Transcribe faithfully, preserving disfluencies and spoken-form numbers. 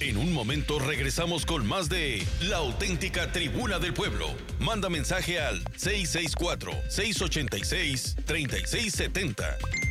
En un momento regresamos con más de La Auténtica Tribuna del Pueblo. Manda mensaje al seis seis cuatro, seis ocho seis, tres seis siete cero.